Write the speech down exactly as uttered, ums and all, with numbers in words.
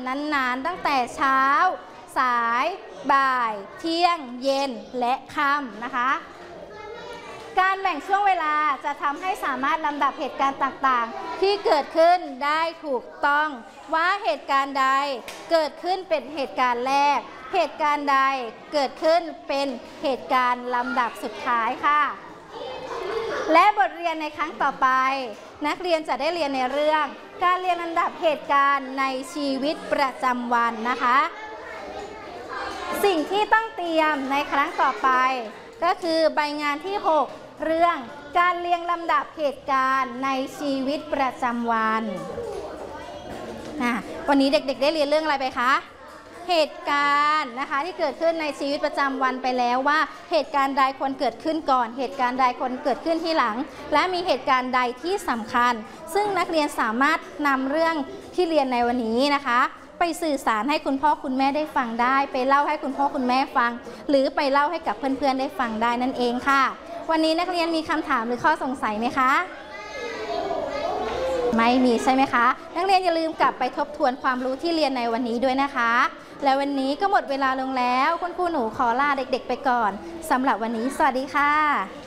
นั้นๆตั้งแต่เช้าสายบ่ายเที่ยงเย็นและค่ำนะคะการแบ่งช่วงเวลาจะทำให้สามารถลำดับเหตุการณ์ต่างๆที่เกิดขึ้นได้ถูกต้องว่าเหตุการณ์ใดเกิดขึ้นเป็นเหตุการณ์แรกเหตุการณ์ใดเกิดขึ้นเป็นเหตุการณ์ลำดับสุดท้ายค่ะและบทเรียนในครั้งต่อไปนักเรียนจะได้เรียนในเรื่องการเรียนลำดับเหตุการณ์ในชีวิตประจำวันนะคะสิ่งที่ต้องเตรียมในครั้งต่อไปก็คือใบงานที่หกเรื่องการเรียงลำดับเหตุการณ์ในชีวิตประจำวันวันนี้เด็กๆได้เรียนเรื่องอะไรไปคะเหตุการณ์นะคะที่เกิดขึ้นในชีวิตประจำวันไปแล้วว่าเหตุการณ์ใดควรเกิดขึ้นก่อนเหตุการณ์ใดควรเกิดขึ้นที่หลังและมีเหตุการณ์ใดที่สำคัญซึ่งนักเรียนสามารถนำเรื่องที่เรียนในวันนี้นะคะไปสื่อสารให้คุณพ่อคุณแม่ได้ฟังได้ไปเล่าให้คุณพ่อคุณแม่ฟังหรือไปเล่าให้กับเพื่อนๆได้ฟังได้นั่นเองค่ะวันนี้นักเรียนมีคำถามหรือข้อสงสัยไหมคะไม่มีใช่ไหมคะนักเรียนอย่าลืมกลับไปทบทวนความรู้ที่เรียนในวันนี้ด้วยนะคะและวันนี้ก็หมดเวลาลงแล้วคุณครูหนูขอลาเด็กๆไปก่อนสำหรับวันนี้สวัสดีค่ะ